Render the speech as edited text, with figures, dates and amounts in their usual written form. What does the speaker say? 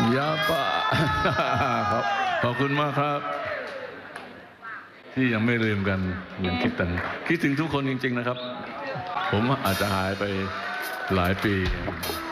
ยาปะครับขอบคุณมากครับที่ยังไม่ลืมกันยังคิดถึงทุกคนจริงๆนะครับผมอาจจะหายไปหลายปี